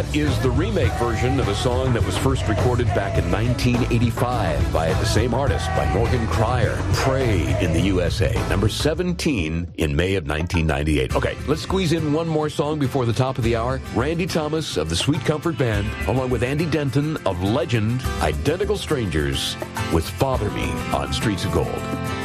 is the remake version of a song that was first recorded back in 1985 by the same artist, by Morgan Cryer. Pray in the USA, number 17 in May of 1998. Okay, let's squeeze in one more song before the top of the hour. Randy Thomas of the Sweet Comfort Band, along with Andy Denton of Legend, Identical Strangers, with Father Me on Streets of Gold.